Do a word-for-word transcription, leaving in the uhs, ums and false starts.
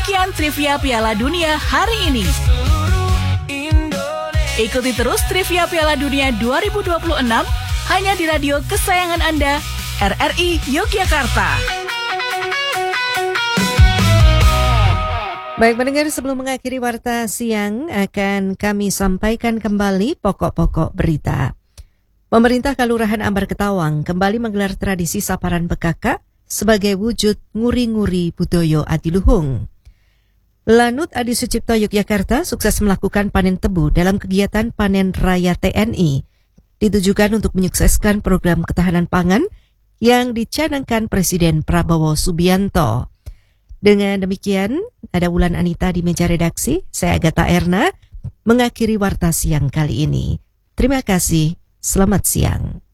Demikian trivia Piala Dunia hari ini. Ikuti terus trivia Piala Dunia dua ribu dua puluh enam hanya di radio kesayangan Anda, R R I Yogyakarta. Baik pendengar, sebelum mengakhiri Warta Siang akan kami sampaikan kembali pokok-pokok berita. Pemerintah Kelurahan Ambar Ketawang kembali menggelar tradisi saparan bekaka sebagai wujud nguri-nguri budaya adiluhung. Lanut Adi Sucipto Yogyakarta sukses melakukan panen tebu dalam kegiatan Panen Raya T N I, ditujukan untuk menyukseskan program ketahanan pangan yang dicanangkan Presiden Prabowo Subianto. Dengan demikian, ada Wulan Anita di meja redaksi, saya Agatha Erna, mengakhiri Warta Siang kali ini. Terima kasih, selamat siang.